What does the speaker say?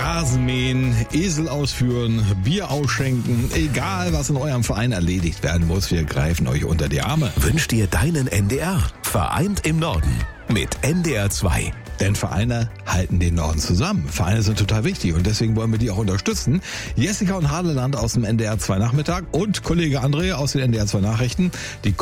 Rasenmähen, Esel ausführen, Bier ausschenken, egal was in eurem Verein erledigt werden muss, wir greifen euch unter die Arme. Wünsch dir deinen NDR. Vereint im Norden. Mit NDR 2. Denn Vereine halten den Norden zusammen. Vereine sind total wichtig und deswegen wollen wir die auch unterstützen. Jessica und Hadeland aus dem NDR 2 Nachmittag und Kollege André aus den NDR 2 Nachrichten, die